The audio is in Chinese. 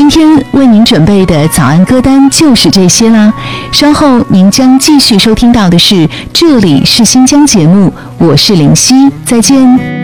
今天为您准备的早安歌单就是这些啦。稍后您将继续收听到的是《这里是新疆》节目，我是林夕，再见。